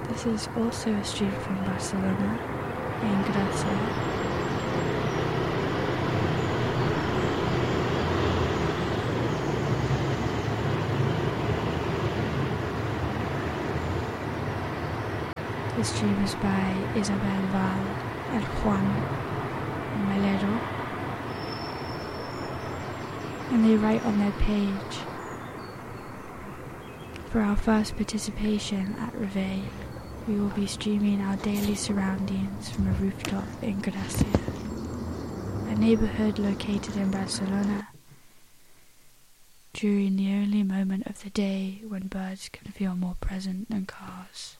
This is also a stream from Barcelona, in Gracia. The stream is by Isabel Val, El Juan, and Melero, and they write on their page, "For our first participation at Reveille, we will be streaming our daily surroundings from a rooftop in Gracia, a neighborhood located in Barcelona, during the only moment of the day when birds can feel more present than cars."